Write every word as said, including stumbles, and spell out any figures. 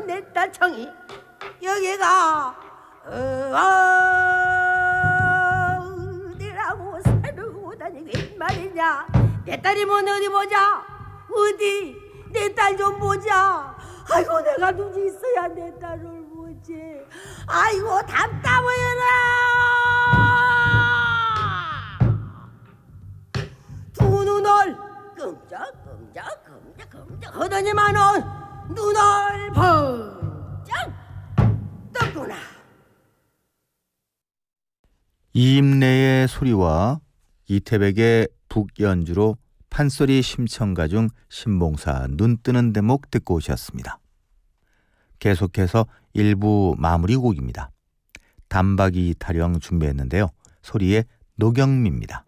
내 딸 청이 여기가 어디라고 살고 다니긴 말이냐. 내 딸이면 어디 보자. 어디 내 딸 좀 보자. 아이고 내가 눈이 있어야 내 딸을 보지. 아이고 답답해라. 두 눈을 끔적끔적 끔적끔적 하더니만은 눈을 번쩍 떴구나. 이임래의 소리와 이태백의 북연주로 판소리 심청가 중 신봉사 눈뜨는 대목 듣고 오셨습니다. 계속해서 일부 마무리 곡입니다. 단박이 타령 준비했는데요. 소리의 노경미입니다.